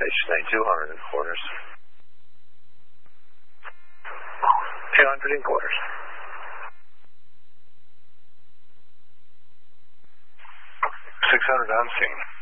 Station 8, 200 in quarters. 200 in quarters. 600 on scene.